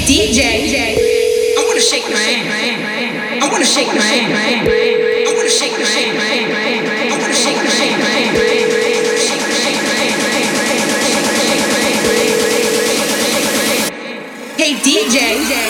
DJ, I wanna shake my ass. I wanna shake my ass. I wanna shake my ass. I wanna shake my ass. Hey DJ.